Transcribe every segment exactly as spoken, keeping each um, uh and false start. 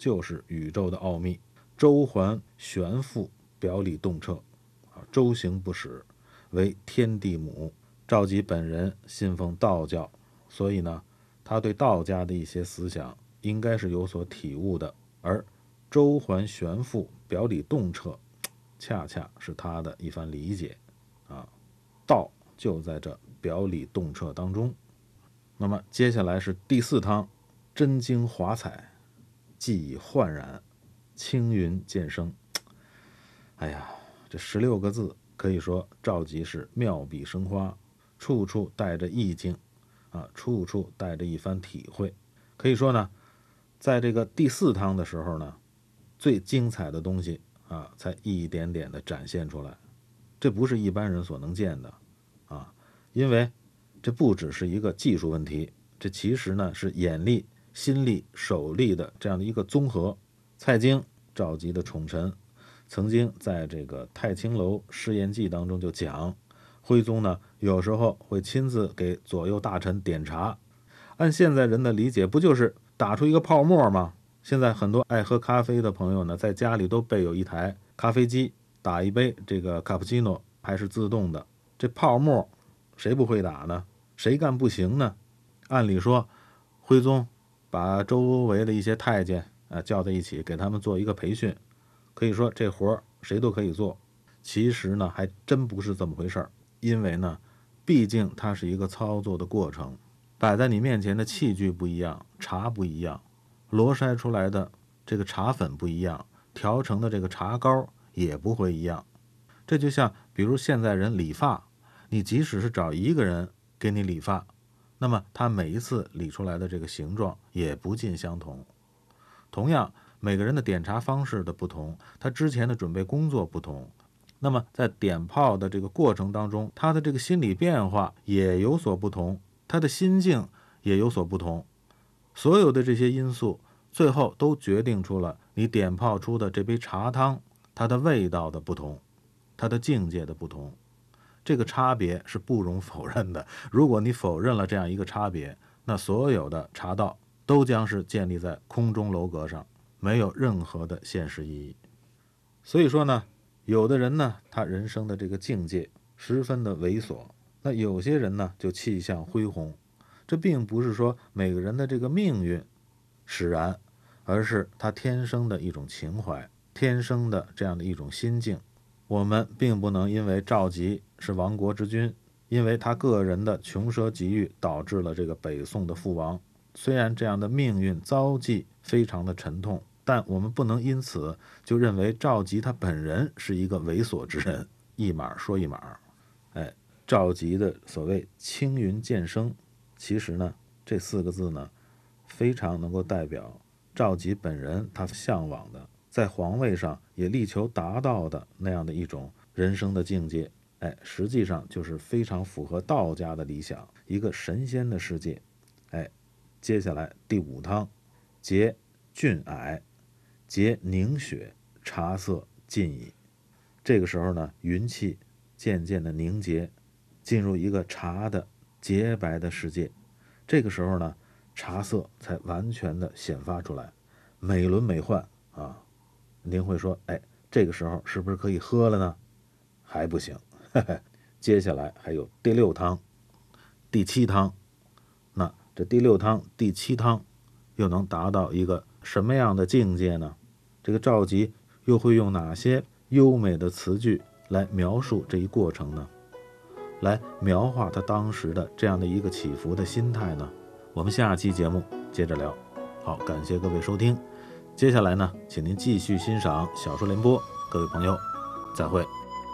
就是宇宙的奥秘。周环玄复，表里动彻，周行不始，为天地母。赵佶本人信奉道教，所以呢，他对道家的一些思想应该是有所体悟的，而周环玄复，表里动彻，恰恰是他的一番理解啊。道就在这表里动彻当中。那么接下来是第四汤，真经华彩，既已焕然，青云渐生。哎呀，这十六个字可以说赵佶是妙笔生花，处处带着意境啊，处处带着一番体会。可以说呢，在这个第四汤的时候呢，最精彩的东西啊，才一点点的展现出来。这不是一般人所能见的啊，因为这不只是一个技术问题，这其实呢是眼力、心力、手力的这样的一个综合。蔡京，赵佶的宠臣，曾经在这个太清楼试验记当中就讲，徽宗呢有时候会亲自给左右大臣点茶。按现在人的理解，不就是打出一个泡沫吗？现在很多爱喝咖啡的朋友呢，在家里都备有一台咖啡机，打一杯这个卡布奇诺还是自动的，这泡沫谁不会打呢？谁干不行呢？按理说徽宗把周围的一些太监啊叫在一起，给他们做一个培训，可以说这活谁都可以做。其实呢还真不是这么回事儿，因为呢毕竟它是一个操作的过程，摆在你面前的器具不一样，茶不一样，罗筛出来的这个茶粉不一样，调成的这个茶膏也不会一样。这就像比如现在人理发，你即使是找一个人给你理发，那么他每一次理出来的这个形状也不尽相同。同样，每个人的点茶方式的不同，他之前的准备工作不同，那么在点泡的这个过程当中，他的这个心理变化也有所不同，他的心境也有所不同。所有的这些因素最后都决定出了你点泡出的这杯茶汤，它的味道的不同，它的境界的不同。这个差别是不容否认的，如果你否认了这样一个差别，那所有的茶道都将是建立在空中楼阁上，没有任何的现实意义。所以说呢，有的人呢，他人生的这个境界十分的猥琐，那有些人呢就气象恢宏。这并不是说每个人的这个命运使然，而是他天生的一种情怀，天生的这样的一种心境。我们并不能因为赵佶是亡国之君，因为他个人的穷奢极欲导致了这个北宋的覆亡，虽然这样的命运遭际非常的沉痛，但我们不能因此就认为赵佶他本人是一个猥琐之人，一码说一码。哎，赵佶的所谓青云渐生，其实呢这四个字呢非常能够代表赵佶本人他向往的，在皇位上也力求达到的那样的一种人生的境界。哎，实际上就是非常符合道家的理想，一个神仙的世界。哎，接下来第五汤，结峻霭，结凝雪，茶色尽矣。这个时候呢，云气渐渐的凝结，进入一个茶的洁白的世界。这个时候呢，茶色才完全的显发出来，美轮美奂啊！您会说，哎，这个时候是不是可以喝了呢？还不行。接下来还有第六汤、第七汤。那这第六汤、第七汤又能达到一个什么样的境界呢？这个赵佶又会用哪些优美的词句来描述这一过程呢？来描画他当时的这样的一个起伏的心态呢？我们下期节目接着聊。好，感谢各位收听。接下来呢，请您继续欣赏小说联播，各位朋友，再会。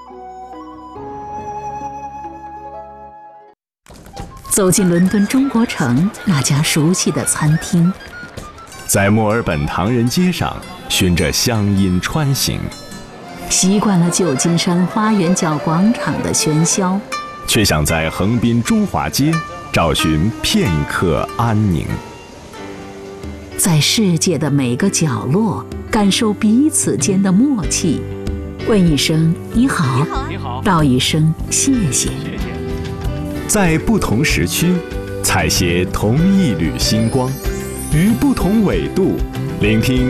走进伦敦中国城那家熟悉的餐厅， 在墨尔本唐人街上循着乡音穿行， 习惯了旧金山花园角广场的喧嚣， 却想在横滨中华街找寻片刻安宁。 在世界的每个角落感受彼此间的默契，问一声你好， 你好， 道一声谢谢。 在不同时区采撷同一缕星光，于不同纬度聆听